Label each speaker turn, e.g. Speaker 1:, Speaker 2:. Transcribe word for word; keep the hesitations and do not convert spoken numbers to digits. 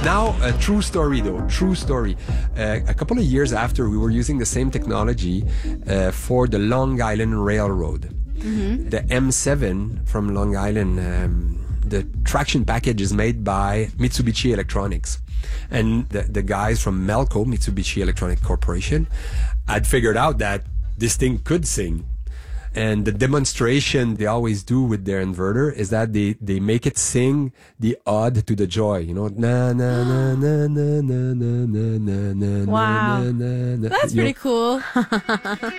Speaker 1: Now, a true story though, true story. Uh, a couple of years after, we were using the same technology uh, for the Long Island Railroad. Mm-hmm. The M seven from Long Island, um, the traction package is made by Mitsubishi Electronics. And the, the guys from Melco, Mitsubishi Electronic Corporation, had figured out that this thing could sing. And the demonstration they always do with their inverter is that they, they make it sing the ode to the joy. You know, na na na na na na na na na na.
Speaker 2: Wow.
Speaker 1: na na na.
Speaker 2: That's
Speaker 1: You
Speaker 2: pretty
Speaker 1: know,
Speaker 2: cool.